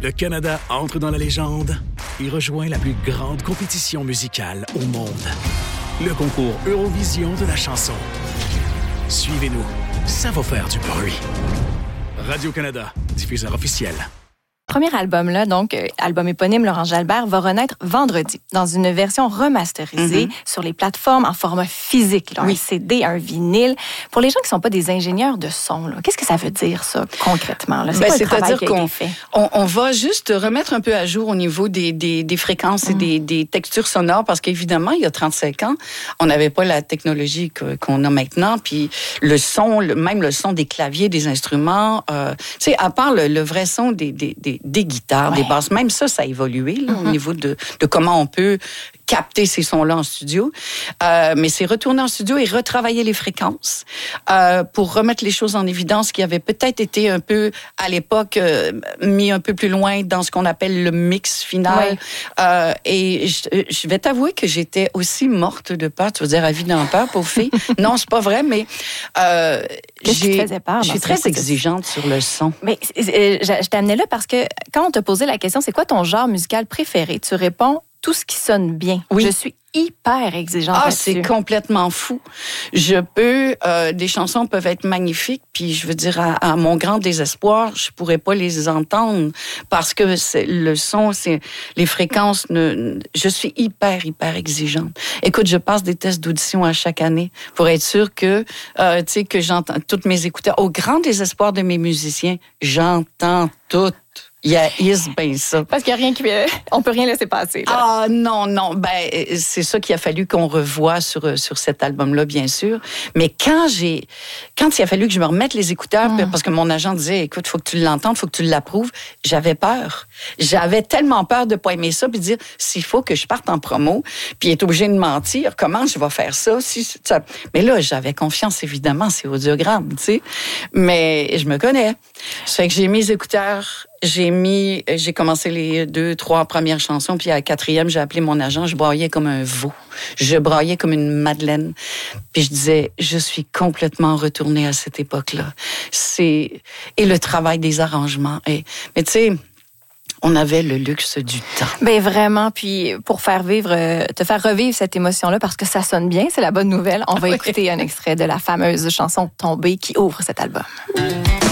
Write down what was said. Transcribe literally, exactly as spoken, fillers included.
Le Canada entre dans la légende et rejoint la plus grande compétition musicale au monde. Le concours Eurovision de la chanson. Suivez-nous, ça va faire du bruit. Radio-Canada, diffuseur officiel. Premier album, là, donc, euh, album éponyme Laurent Jalbert, va renaître vendredi dans une version remasterisée mm-hmm. sur les plateformes en format physique. Là, oui. Un C D, un vinyle. Pour les gens qui ne sont pas des ingénieurs de son, là, qu'est-ce que ça veut dire, ça, concrètement? Là? C'est ben, quoi le travail qui a été fait? On, on va juste remettre un peu à jour au niveau des, des, des fréquences mm. et des, des textures sonores, parce qu'évidemment, il y a trente-cinq ans, on n'avait pas la technologie que, qu'on a maintenant, puis le son, le, même le son des claviers, des instruments, euh, tu sais, à part le, le vrai son des, des, des des guitares, ouais. des basses. Même ça, ça a évolué là, mm-hmm. au niveau de, de comment on peut capter ces sons-là en studio. Euh, mais c'est retourner en studio et retravailler les fréquences euh, pour remettre les choses en évidence qui avaient peut-être été un peu, à l'époque, euh, mis un peu plus loin dans ce qu'on appelle le mix final. Ouais. Euh, et je, je vais t'avouer que j'étais aussi morte de peur. Tu veux dire, à vie d'en peur, pauvre fille? Non, c'est pas vrai, mais euh, Qu'est-ce qui te faisait peur, je suis très exigeante sur le son. Mais euh, je, je t'amenais là parce que quand on t'a posé la question, c'est quoi ton genre musical préféré? Tu réponds tout ce qui sonne bien. Oui. Je suis hyper exigeante Ah, là-dessus. C'est complètement fou. Je peux... Euh, des chansons peuvent être magnifiques, puis je veux dire, à, à mon grand désespoir, je pourrais pas les entendre parce que c'est, le son, c'est les fréquences... Ne, je suis hyper, hyper exigeante. Écoute, je passe des tests d'audition à chaque année pour être sûre que, euh, tu sais, que j'entends toutes mes écouteurs. Au grand désespoir de mes musiciens, j'entends tout. Il y a is bien ça. Parce qu'il n'y a rien qui... On peut rien laisser passer. Là. Ah non, non. Ben, c'est ça qu'il a fallu qu'on revoie sur, sur cet album-là, bien sûr. Mais quand j'ai... Quand il a fallu que je me remette les écouteurs, mm. parce que mon agent disait, écoute, il faut que tu l'entendes, il faut que tu l'approuves, j'avais peur. J'avais tellement peur de ne pas aimer ça, puis de dire, s'il faut que je parte en promo, puis être obligé de mentir, comment je vais faire ça? Si, ça... Mais là, j'avais confiance, évidemment, c'est audiogramme, tu sais. Mais je me connais. Ça fait que j'ai mis les écouteurs... J'ai mis, j'ai commencé les deux, trois premières chansons, puis à la quatrième, j'ai appelé mon agent, je braillais comme un veau. Je braillais comme une madeleine. Puis je disais, je suis complètement retournée à cette époque-là. C'est, et le travail des arrangements. Et, mais tu sais, on avait le luxe du temps. Ben vraiment, puis pour faire vivre, te faire revivre cette émotion-là, parce que ça sonne bien, c'est la bonne nouvelle, on va écouter un extrait de la fameuse chanson Tombée qui ouvre cet album.